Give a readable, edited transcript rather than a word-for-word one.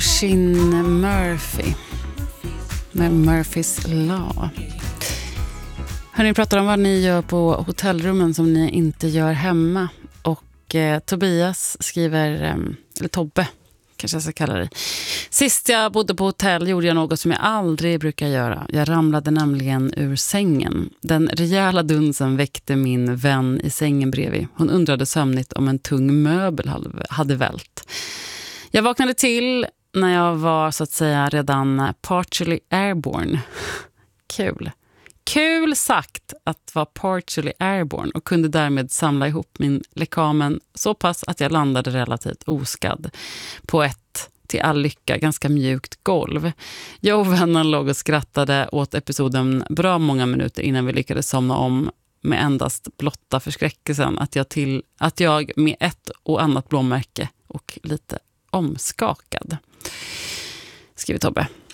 Oisin Murphy med Murphys Law. Hörni, pratar om vad ni gör på hotellrummen som ni inte gör hemma. Och Tobias skriver, eller Tobbe kanske jag ska kalla det. Sist jag bodde på hotell gjorde jag något som jag aldrig brukar göra. Jag ramlade nämligen ur sängen. Den rejäla dunsen väckte min vän i sängen bredvid. Hon undrade sömnigt om en tung möbel hade vält. Jag vaknade till när jag var så att säga redan partially airborne. Kul sagt att vara partially airborne och kunde därmed samla ihop min lekamen så pass att jag landade relativt oskadd på ett till all lycka ganska mjukt golv. Jag och vännen låg och skrattade åt episoden bra många minuter innan vi lyckades somna om med endast blotta förskräckelsen att jag med ett och annat blåmärke och lite omskakad. Skriver Tobbe.